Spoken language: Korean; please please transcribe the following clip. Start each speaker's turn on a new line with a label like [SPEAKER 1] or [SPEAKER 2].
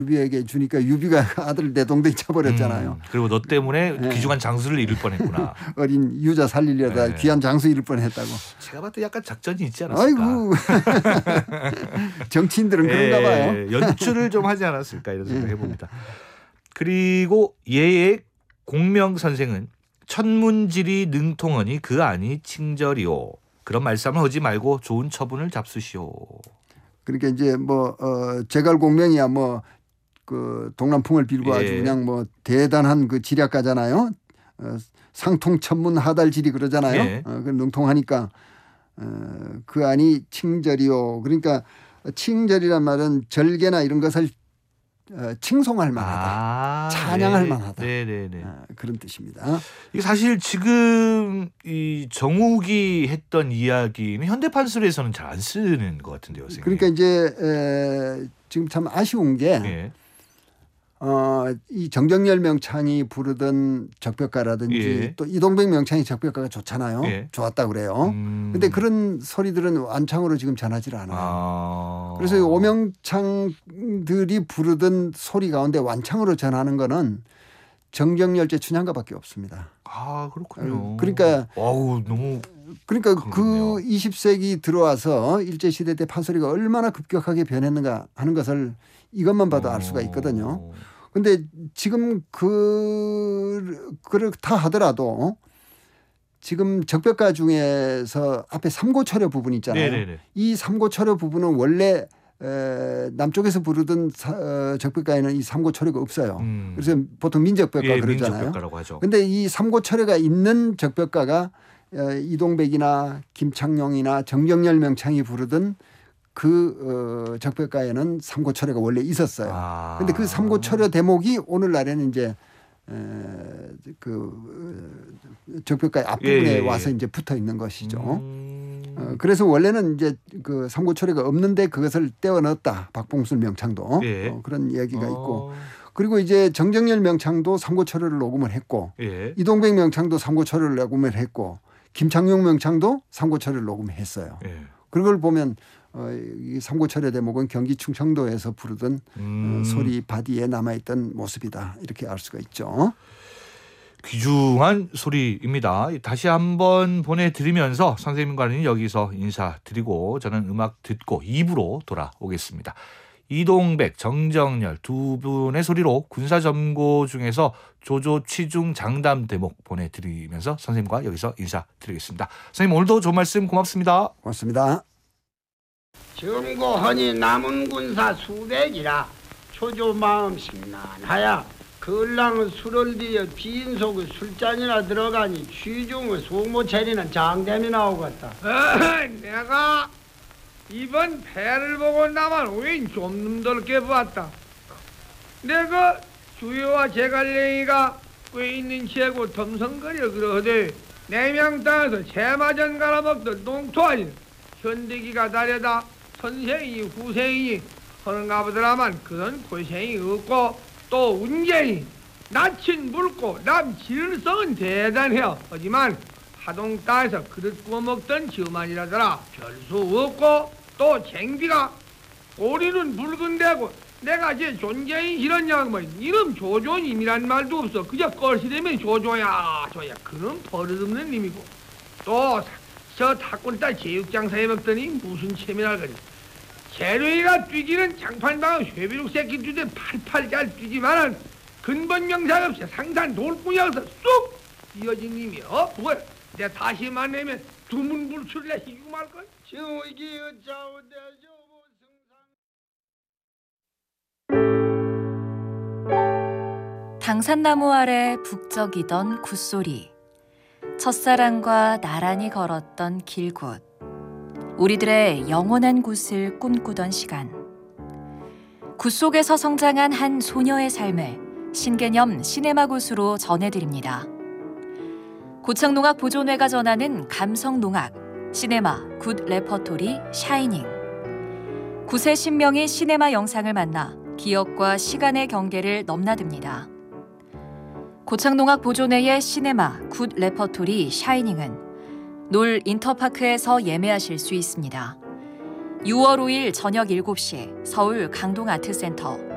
[SPEAKER 1] 유비에게 주니까 유비가 아들 내동댕이 쳐버렸잖아요.
[SPEAKER 2] 그리고 너 때문에 귀중한 장수를 잃을 뻔했구나.
[SPEAKER 1] 어린 유자 살리려다 귀한 장수 잃을 뻔했다고.
[SPEAKER 2] 제가 봐도 약간 작전이 있지 않았을까.
[SPEAKER 1] 아이고. 정치인들은 그런가 봐요.
[SPEAKER 2] 연출을 좀 하지 않았을까 이런 생각 해봅니다. 그리고 예의 공명 선생은 천문지리 능통하니 그 아니 칭절이요. 그런 말씀을 하지 말고 좋은 처분을 잡수시오.
[SPEAKER 1] 그러니까 이제 제갈공명이야 그 동남풍을 빌고 아주 그냥 대단한 그 지략가잖아요. 상통천문 하달지리 그러잖아요. 그 능통하니까 그 안이 칭절이요. 그러니까 칭절이란 말은 절개나 이런 것을 칭송할 만하다. 찬양할 만하다. 그런 뜻입니다.
[SPEAKER 2] 이게 사실 지금 이 정욱이 했던 이야기는 현대 판소리에서는 잘 안 쓰는 것 같은데요, 선생님.
[SPEAKER 1] 그러니까 이제 지금 참 아쉬운 게 이 정정열 명창이 부르던 적벽가라든지 또 이동백 명창이 적벽가가 좋잖아요. 좋았다 그래요. 근데 그런 소리들은 완창으로 지금 전하지 않아요. 그래서 오명창들이 부르던 소리 가운데 완창으로 전하는 거는 정정열제 춘향가밖에 없습니다.
[SPEAKER 2] 아, 그렇군요.
[SPEAKER 1] 그러니까
[SPEAKER 2] 너무
[SPEAKER 1] 그러니까 그 20세기 들어와서 일제시대 때 판소리가 얼마나 급격하게 변했는가 하는 것을 이것만 봐도 알 수가 있거든요. 근데 지금 그렇다 하더라도 지금 적벽가 중에서 앞에 삼고철여 부분 있잖아요. 이 삼고철여 부분은 원래 남쪽에서 부르던 적벽가에는 이 삼고철여가 없어요. 그래서 보통 민적벽가 그러잖아요.
[SPEAKER 2] 민적벽가라고 하죠.
[SPEAKER 1] 근데 이 삼고철여가 있는 적벽가가 이동백이나 김창룡이나 정정열 명창이 부르던 그 적벽가에는 삼고철여가 원래 있었어요. 그런데 그 삼고철여 대목이 오늘날에는 이제 그 적벽가의 앞부분에 와서 이제 붙어 있는 것이죠. 그래서 원래는 이제 그 삼고철여가 없는데 그것을 떼어 넣었다. 박봉술 명창도 그런 이야기가 있고. 그리고 이제 정정열 명창도 삼고철여를 녹음을 했고 이동백 명창도 삼고철여를 녹음을 했고 김창룡 명창도 삼고철여를 녹음했어요. 그걸 보면 이 삼고철여 대목은 경기 충청도에서 부르던 소리 바디에 남아있던 모습이다. 이렇게 알 수가 있죠.
[SPEAKER 2] 귀중한 소리입니다. 다시 한번 보내드리면서 선생님과는 여기서 인사드리고 저는 음악 듣고 2부로 돌아오겠습니다. 이동백, 정정열 두 분의 소리로 군사점고 중에서 조조 취중 장담 대목 보내드리면서 선생님과 여기서 인사드리겠습니다. 선생님 오늘도 좋은 말씀 고맙습니다.
[SPEAKER 1] 고맙습니다.
[SPEAKER 3] 점고하니 남은 군사 수백이라 초조 마음 심란하야 걸랑은 술을 들여 빈속의 술잔이나 들어가니 취중의 소모 차리는 장담이 나오겠다.
[SPEAKER 4] 내가 이번 배를 보고 나만 오인 좀 넓게 보았다. 내가 주요와 제갈랭이가 꽤 있는 채고 덤성거려 그러되 내명 땅에서 제마전 갈아먹던 농토아니 현대기가 다르다. 선생이 후생이 하는가 보더라만 그런 고생이 없고 또 운쟁이 낯은 묽고 남 질성은 대단해요. 하지만 하동 땅에서 그릇 구워 먹던 저만이라더라 별 수 없고 또 쟁비가 꼬리는 붉은데고 내가 제 존재인 이런냐 뭐 이름 조조님이란 말도 없어. 그저 껄시되면 조조야 조야 그런 버릇없는 님이고 또 저 닭군딸 제육장사에 먹더니 무슨 체면할 거니. 재료이가 뛰기는 장판방은 쇠비룩 새끼 뛰듯 팔팔 잘 뛰지만은 근본 명상 없이 상산 돌꾸녕에서 쑥 이어진 님이 뭐야 내 다시 만나면 두문불출래 희고 말걸.
[SPEAKER 3] 정의기 어쩌오대죠
[SPEAKER 5] 당산나무 아래 북적이던 굿소리. 첫사랑과 나란히 걸었던 길굿. 우리들의 영원한 굿을 꿈꾸던 시간. 굿 속에서 성장한 한 소녀의 삶을 신개념 시네마 굿으로 전해드립니다. 고창농악보존회가 전하는 감성농악, 시네마 굿 레퍼토리 샤이닝. 굿의 신명이 시네마 영상을 만나 기억과 시간의 경계를 넘나듭니다. 고창농악보존회의 시네마 굿 레퍼토리 샤이닝은 놀 인터파크에서 예매하실 수 있습니다. 6월 5일 저녁 7시 서울 강동아트센터